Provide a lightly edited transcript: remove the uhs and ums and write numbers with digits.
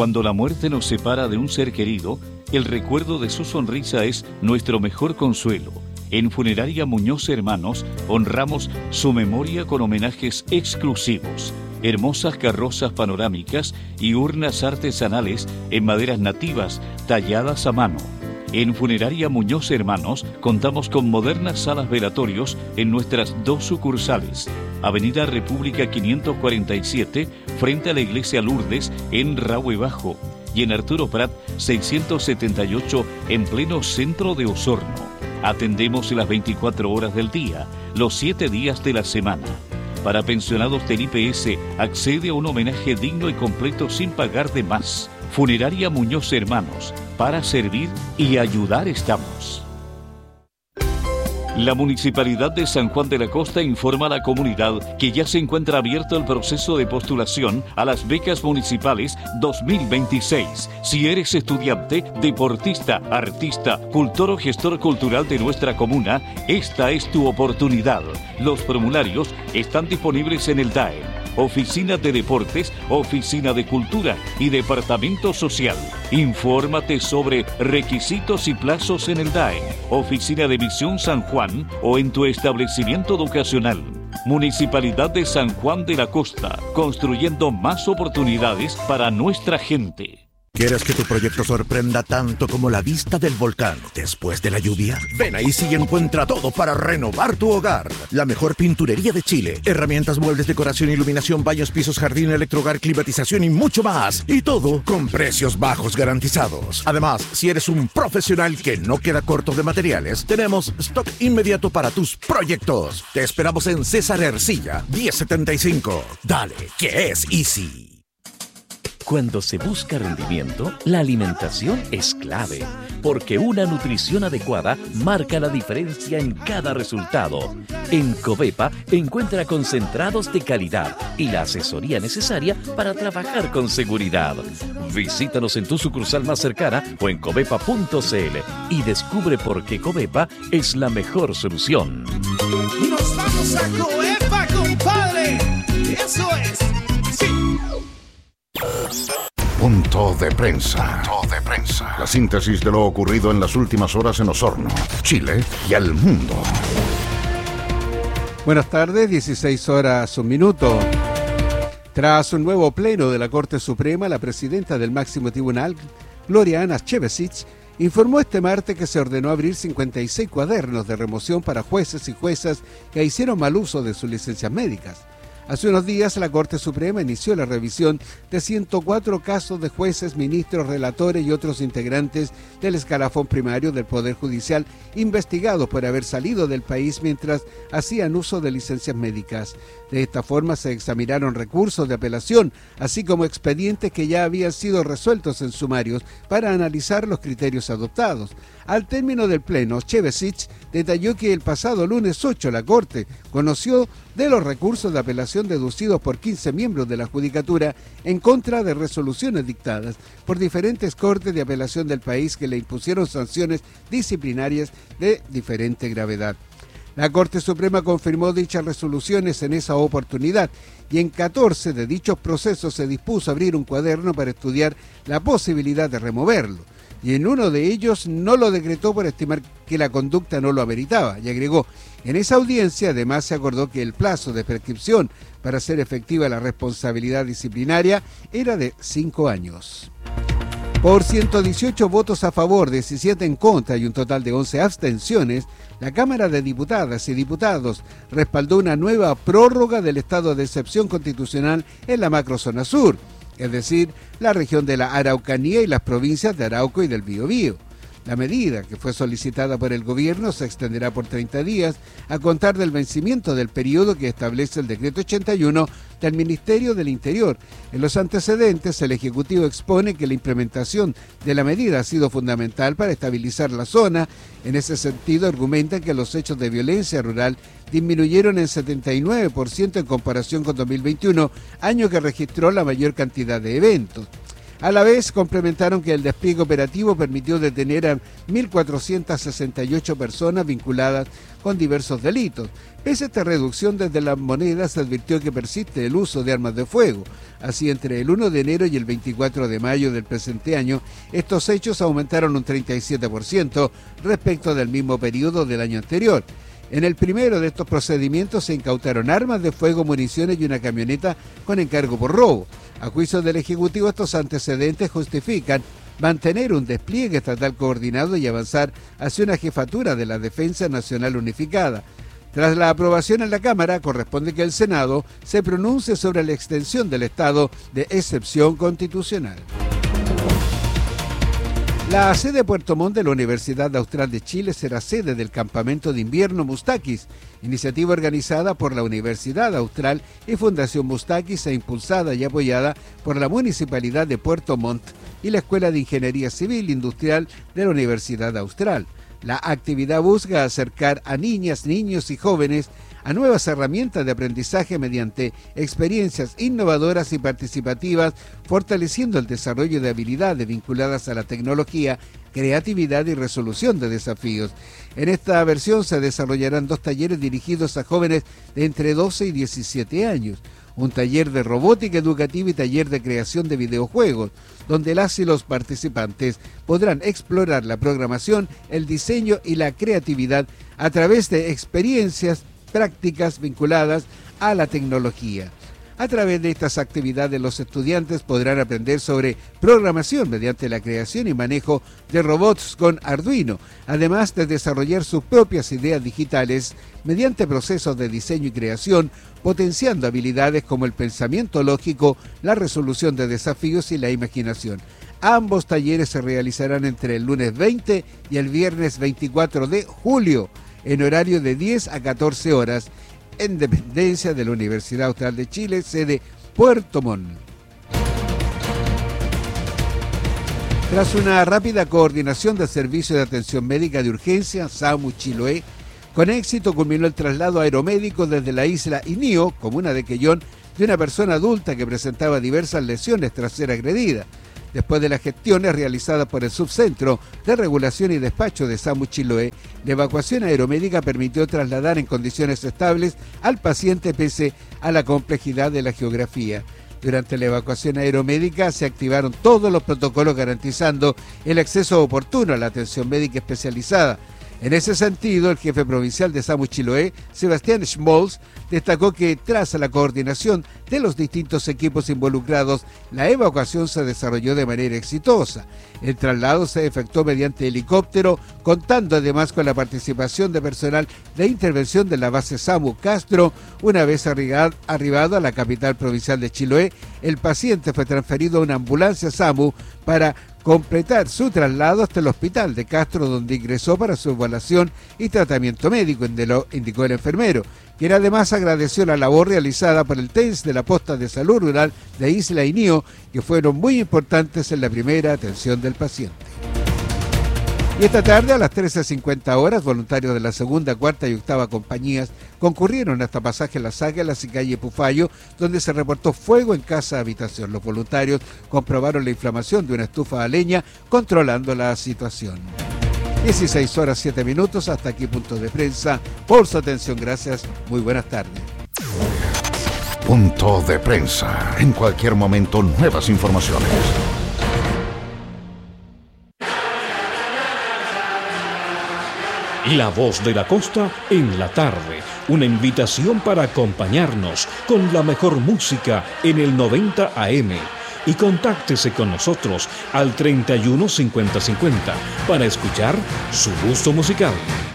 Cuando la muerte nos separa de un ser querido, el recuerdo de su sonrisa es nuestro mejor consuelo. En Funeraria Muñoz Hermanos honramos su memoria con homenajes exclusivos. Hermosas carrozas panorámicas y urnas artesanales en maderas nativas talladas a mano. En Funeraria Muñoz Hermanos contamos con modernas salas velatorios en nuestras 2 sucursales. Avenida República 547, frente a la Iglesia Lourdes, en Rahue Bajo. Y en Arturo Prat 678, en pleno centro de Osorno. Atendemos las 24 horas del día, los 7 días de la semana. Para pensionados del IPS, accede a un homenaje digno y completo sin pagar de más. Funeraria Muñoz Hermanos, para servir y ayudar estamos. La Municipalidad de San Juan de la Costa informa a la comunidad que ya se encuentra abierto el proceso de postulación a las becas municipales 2026. Si eres estudiante, deportista, artista, cultor o gestor cultural de nuestra comuna, esta es tu oportunidad. Los formularios están disponibles en el DAE, Oficina de Deportes, Oficina de Cultura y Departamento Social. Infórmate sobre requisitos y plazos en el DAE, Oficina de Misión San Juan o en tu establecimiento educacional. Municipalidad de San Juan de la Costa, construyendo más oportunidades para nuestra gente. ¿Quieres que tu proyecto sorprenda tanto como la vista del volcán después de la lluvia? Ven a Easy y encuentra todo para renovar tu hogar. La mejor pinturería de Chile, herramientas, muebles, decoración, iluminación, baños, pisos, jardín, electrohogar, climatización y mucho más. Y todo con precios bajos garantizados. Además, si eres un profesional que no queda corto de materiales, tenemos stock inmediato para tus proyectos. Te esperamos en César Ercilla, 1075. Dale, que es Easy. Cuando se busca rendimiento, la alimentación es clave, porque una nutrición adecuada marca la diferencia en cada resultado. En Covepa encuentra concentrados de calidad y la asesoría necesaria para trabajar con seguridad. Visítanos en tu sucursal más cercana o en covepa.cl y descubre por qué Covepa es la mejor solución. ¡Nos vamos a Covepa, compadre! ¡Eso es! ¡Sí! Punto de prensa. La síntesis de lo ocurrido en las últimas horas en Osorno, Chile y el mundo. Buenas tardes, 16 horas, 1 minuto. Tras un nuevo pleno de la Corte Suprema, la presidenta del máximo tribunal, Gloria Ana Chevesic, informó este martes que se ordenó abrir 56 cuadernos de remoción para jueces y juezas que hicieron mal uso de sus licencias médicas. Hace unos días la Corte Suprema inició la revisión de 104 casos de jueces, ministros, relatores y otros integrantes del escalafón primario del Poder Judicial investigados por haber salido del país mientras hacían uso de licencias médicas. De esta forma se examinaron recursos de apelación, así como expedientes que ya habían sido resueltos en sumarios para analizar los criterios adoptados. Al término del pleno, Chevesic detalló que el pasado lunes 8 la Corte conoció de los recursos de apelación deducidos por 15 miembros de la Judicatura en contra de resoluciones dictadas por diferentes cortes de apelación del país que le impusieron sanciones disciplinarias de diferente gravedad. La Corte Suprema confirmó dichas resoluciones en esa oportunidad y en 14 de dichos procesos se dispuso abrir un cuaderno para estudiar la posibilidad de removerlo. Y en uno de ellos no lo decretó por estimar que la conducta no lo ameritaba. Y agregó, en esa audiencia además se acordó que el plazo de prescripción para hacer efectiva la responsabilidad disciplinaria era de 5 años. Por 118 votos a favor, 17 en contra y un total de 11 abstenciones, la Cámara de Diputadas y Diputados respaldó una nueva prórroga del estado de excepción constitucional en la macrozona sur, es decir, la región de la Araucanía y las provincias de Arauco y del Biobío. La medida, que fue solicitada por el gobierno, se extenderá por 30 días a contar del vencimiento del periodo que establece el decreto 81 del Ministerio del Interior. En los antecedentes, el Ejecutivo expone que la implementación de la medida ha sido fundamental para estabilizar la zona. En ese sentido, argumentan que los hechos de violencia rural disminuyeron en 79% en comparación con 2021, año que registró la mayor cantidad de eventos. A la vez, complementaron que el despliegue operativo permitió detener a 1.468 personas vinculadas con diversos delitos. Pese a esta reducción desde las monedas, se advirtió que persiste el uso de armas de fuego. Así, entre el 1 de enero y el 24 de mayo del presente año, estos hechos aumentaron un 37% respecto del mismo periodo del año anterior. En el primero de estos procedimientos se incautaron armas de fuego, municiones y una camioneta con encargo por robo. A juicio del Ejecutivo, estos antecedentes justifican mantener un despliegue estatal coordinado y avanzar hacia una jefatura de la Defensa Nacional Unificada. Tras la aprobación en la Cámara, corresponde que el Senado se pronuncie sobre la extensión del estado de excepción constitucional. La sede Puerto Montt de la Universidad Austral de Chile será sede del campamento de invierno Mustakis, iniciativa organizada por la Universidad Austral y Fundación Mustakis e impulsada y apoyada por la Municipalidad de Puerto Montt y la Escuela de Ingeniería Civil Industrial de la Universidad Austral. La actividad busca acercar a niñas, niños y jóvenes a nuevas herramientas de aprendizaje mediante experiencias innovadoras y participativas, fortaleciendo el desarrollo de habilidades vinculadas a la tecnología, creatividad y resolución de desafíos. En esta versión se desarrollarán 2 talleres dirigidos a jóvenes de entre 12 y 17 años. Un taller de robótica educativa y taller de creación de videojuegos, donde las y los participantes podrán explorar la programación, el diseño y la creatividad a través de experiencias prácticas vinculadas a la tecnología. A través de estas actividades, los estudiantes podrán aprender sobre programación mediante la creación y manejo de robots con Arduino, además de desarrollar sus propias ideas digitales mediante procesos de diseño y creación, potenciando habilidades como el pensamiento lógico, la resolución de desafíos y la imaginación. Ambos talleres se realizarán entre el lunes 20 y el viernes 24 de julio, en horario de 10 a 14 horas, en dependencia de la Universidad Austral de Chile, sede Puerto Montt. Tras una rápida coordinación del Servicio de Atención Médica de Urgencia, SAMU Chiloé, con éxito culminó el traslado aeromédico desde la isla Inío, comuna de Quellón, de una persona adulta que presentaba diversas lesiones tras ser agredida. Después de las gestiones realizadas por el Subcentro de Regulación y Despacho de SAMU Chiloé, la evacuación aeromédica permitió trasladar en condiciones estables al paciente pese a la complejidad de la geografía. Durante la evacuación aeromédica se activaron todos los protocolos garantizando el acceso oportuno a la atención médica especializada. En ese sentido, el jefe provincial de SAMU Chiloé, Sebastián Schmolz, destacó que tras la coordinación de los distintos equipos involucrados, la evacuación se desarrolló de manera exitosa. El traslado se efectuó mediante helicóptero, contando además con la participación de personal de intervención de la base SAMU Castro. Una vez arribado a la capital provincial de Chiloé, el paciente fue transferido a una ambulancia SAMU para completar su traslado hasta el hospital de Castro, donde ingresó para su evaluación y tratamiento médico, indicó el enfermero, quien además agradeció la labor realizada por el TENS de la Posta de Salud Rural de Isla Inío, que fueron muy importantes en la primera atención del paciente. Y esta tarde a las 13:50 horas, voluntarios de la segunda, cuarta y octava compañías concurrieron hasta Pasaje Las Águilas y calle Pufayo, donde se reportó fuego en casa habitación. Los voluntarios comprobaron la inflamación de una estufa a leña, controlando la situación. 16:07, hasta aquí Punto de Prensa. Por su atención, gracias, muy buenas tardes. Punto de Prensa. En cualquier momento, nuevas informaciones. La Voz de la Costa en la tarde. Una invitación para acompañarnos con la mejor música en el 90 AM. Y contáctese con nosotros al 31 50 50 para escuchar su gusto musical.